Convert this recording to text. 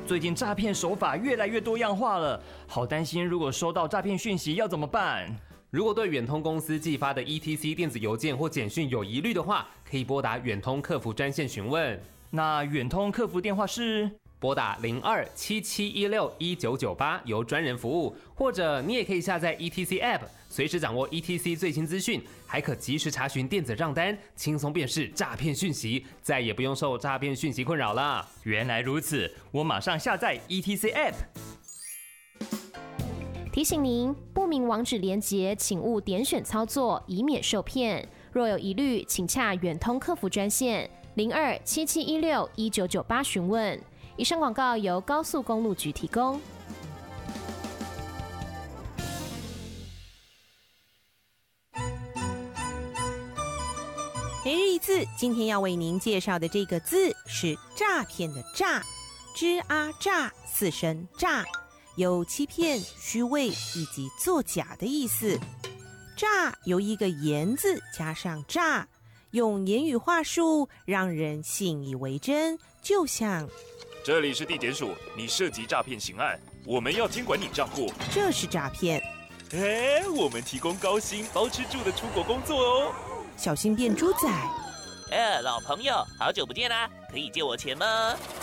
最近诈骗手法越来越多样化了，好担心如果收到诈骗讯息要怎么办？ 如果对远通公司寄发的 ETC 电子邮件或简讯有疑虑的话，可以拨打远通客服专线询问。 那远通客服电话是？ 拨打0277161998由专人服务，或者你也可以下载 ETC App， 随时掌握 ETC 最新资讯，还可及时查询电子账单，轻松辨识诈骗讯息，再也不用受诈骗讯息困扰了。 原来如此，我马上下载 ETC App。 提醒您，不明网址连结请勿点选操作，以免受骗。若有疑虑，请洽远通客服专线0277161998询问。以上广告由高速公路局提供。 每日一字，今天要为您介绍的这个字是诈骗的诈，吱啊诈，四声诈，有欺骗、虚伪以及作假的意思。诈由一个言字加上诈，用言语话术让人信以为真，就像这里是地检署，你涉及诈骗刑案，我们要监管你账户。 这是诈骗。 我们提供高薪包吃住的出国工作哦。 小心变猪仔。 老朋友，好久不见啦，可以借我钱吗？